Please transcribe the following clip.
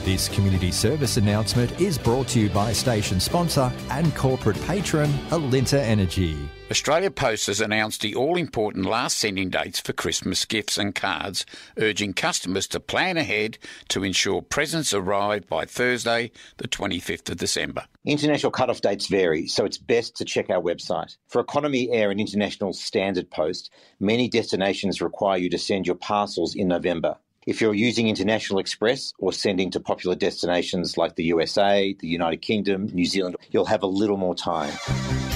This community service announcement is brought to you by station sponsor and corporate patron Alinta Energy. Australia Post has announced the all-important last sending dates for Christmas gifts and cards, urging customers to plan ahead to ensure presents arrive by Thursday, the 25th of December. International cut-off dates vary, so it's best to check our website. For Economy, Air and International Standard Post, many destinations require you to send your parcels in November. If you're using International Express or sending to popular destinations like the USA, the United Kingdom, New Zealand, you'll have a little more time.